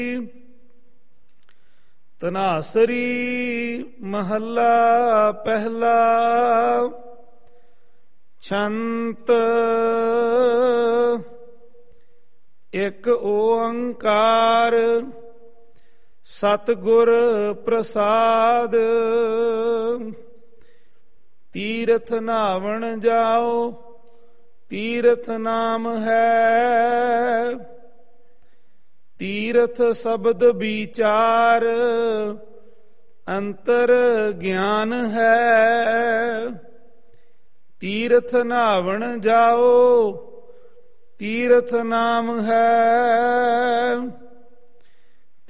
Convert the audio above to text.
ਧਨਾਸਰੀ ਮਹੱਲਾ ਪਹਿਲਾ। ਛੰਤ ਇੱਕ ਓੰਕਾਰ ਸਤਿਗੁਰ ਪ੍ਰਸਾਦ। ਤੀਰਥ ਨਾਵਣ ਜਾਓ ਤੀਰਥ ਨਾਮ ਹੈ। ਤੀਰਥ ਸ਼ਬਦ ਵਿਚਾਰ ਅੰਤਰ ਗਿਆਨ ਹੈ। ਤੀਰਥ ਨਾਵਣ ਜਾਓ ਤੀਰਥ ਨਾਮ ਹੈ।